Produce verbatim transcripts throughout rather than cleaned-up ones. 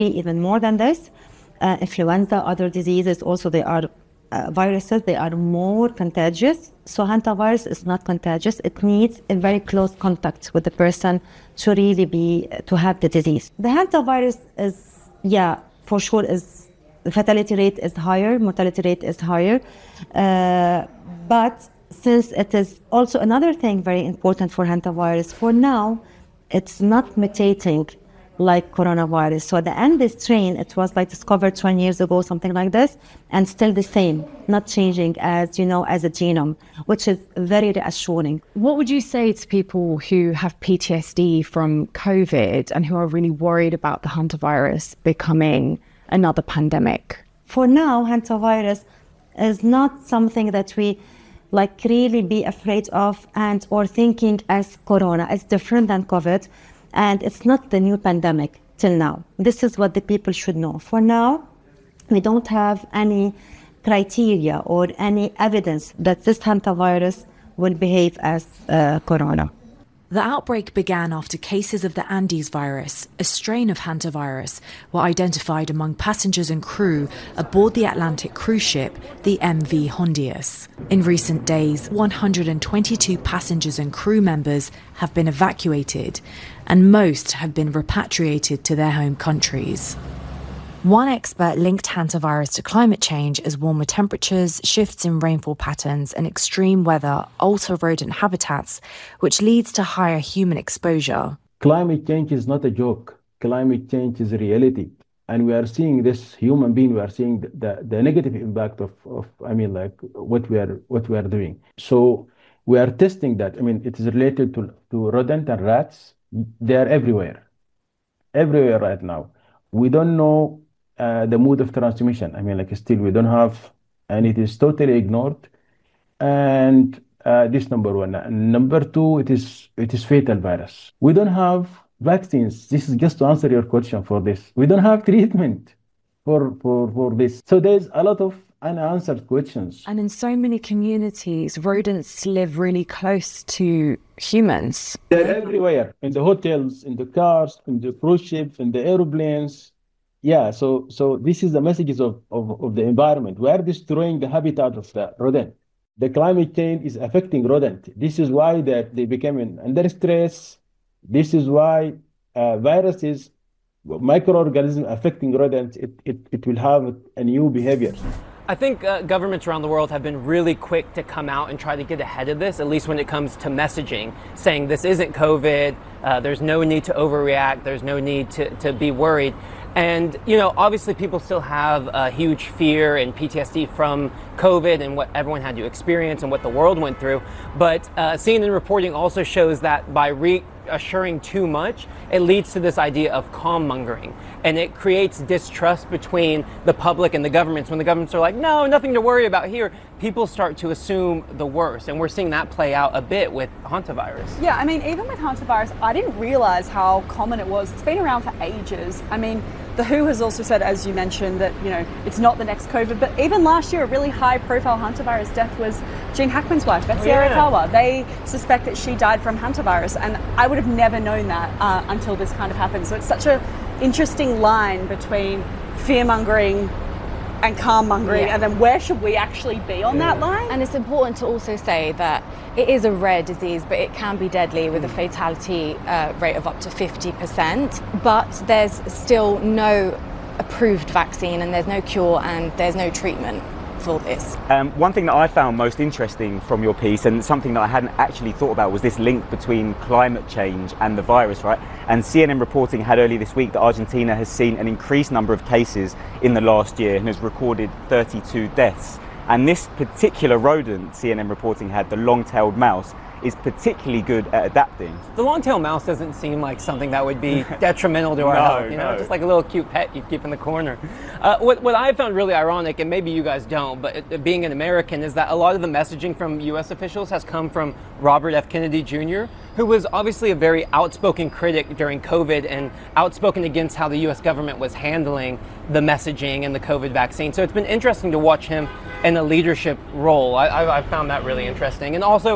even more than this. Uh, influenza, other diseases, also they are uh, viruses, they are more contagious. So hantavirus is not contagious. It needs a very close contact with the person to really be, to have the disease. The hantavirus is, yeah, for sure is, the fatality rate is higher, mortality rate is higher. Uh, but since it is also another thing very important for hantavirus, for now, it's not mutating like coronavirus. So the Andes strain, it was like discovered twenty years ago, something like this, and still the same, not changing as, you know, as a genome, which is very reassuring. What would you say to people who have P T S D from COVID and who are really worried about the hantavirus becoming another pandemic? For now, hantavirus is not something that we like really be afraid of and or thinking as corona. It's different than COVID. And it's not the new pandemic till now. This is what the people should know. For now, we don't have any criteria or any evidence that this hantavirus will behave as uh, corona. The outbreak began after cases of the Andes virus, a strain of hantavirus, were identified among passengers and crew aboard the Atlantic cruise ship, the M V Hondius. In recent days, one hundred twenty-two passengers and crew members have been evacuated, and most have been repatriated to their home countries. One expert linked hantavirus to climate change as warmer temperatures, shifts in rainfall patterns and extreme weather alter rodent habitats, which leads to higher human exposure. Climate change is not a joke. Climate change is a reality. And we are seeing this human being, we are seeing the, the negative impact of, of, I mean, like what we are what we are doing. So we are testing that. I mean, it is related to, to rodent and rats. They are everywhere, everywhere right now. We don't know Uh, the mode of transmission. I mean, like still we don't have, and it is totally ignored. And uh, this number one. And number two, it is it is fatal virus. We don't have vaccines. This is just to answer your question for this. We don't have treatment for for for this. So there's a lot of unanswered questions. And in so many communities, rodents live really close to humans. They're everywhere, in the hotels, in the cars, in the cruise ships, in the airplanes. Yeah, so so this is the messages of, of, of the environment. We are destroying the habitat of the rodent. The climate change is affecting rodent. This is why that they became under stress. This is why uh, viruses, microorganisms affecting rodents, it, it, it will have a new behavior. I think uh, governments around the world have been really quick to come out and try to get ahead of this, at least when it comes to messaging, saying this isn't COVID, uh, there's no need to overreact, there's no need to, to be worried. And, you know, obviously people still have a huge fear and P T S D from COVID and what everyone had to experience and what the world went through. But uh, C N N reporting also shows that by reassuring too much, it leads to this idea of calm mongering. And it creates distrust between the public and the governments. When the governments are like, no, nothing to worry about here, people start to assume the worst. And we're seeing that play out a bit with hantavirus. Yeah, I mean, even with hantavirus, I didn't realize how common it was. It's been around for ages. I mean, the W H O has also said, as you mentioned, that, you know, it's not the next COVID. But even last year, a really high-profile hantavirus death was Gene Hackman's wife, Betsy yeah. Arakawa. They suspect that she died from hantavirus. And I would have never known that uh, until this kind of happened. So it's such an interesting line between fear-mongering and calm-mongering, yeah. And then where should we actually be on yeah. that line? And it's important to also say that it is a rare disease, but it can be deadly with a fatality uh, rate of up to fifty percent. But there's still no approved vaccine and there's no cure and there's no treatment for this. Um, one thing that I found most interesting from your piece, and something that I hadn't actually thought about, was this link between climate change and the virus, right? And C N N reporting had earlier this week that Argentina has seen an increased number of cases in the last year and has recorded thirty-two deaths. And this particular rodent, C N N reporting had, the long-tailed mouse, is particularly good at adapting. The long-tailed mouse doesn't seem like something that would be detrimental to our no, health, you know, no. just like a little cute pet you keep in the corner. Uh, what, what I found really ironic, and maybe you guys don't, but it, being an American, is that a lot of the messaging from U S officials has come from Robert F. Kennedy Junior, who was obviously a very outspoken critic during COVID and outspoken against how the U S government was handling the messaging and the COVID vaccine. So it's been interesting to watch him in a leadership role. I, I, I found that really interesting. And also,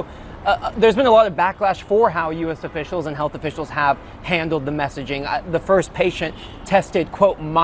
uh, there's been a lot of backlash for how U S officials and health officials have handled the messaging. Uh, the first patient tested, quote,